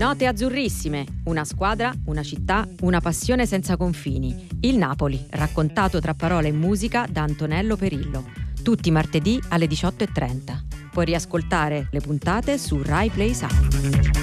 Note azzurrissime, una squadra, una città, una passione senza confini. Il Napoli, raccontato tra parole e musica da Antonello Perillo. Tutti martedì alle 18:30. Puoi riascoltare le puntate su Rai Play Sound.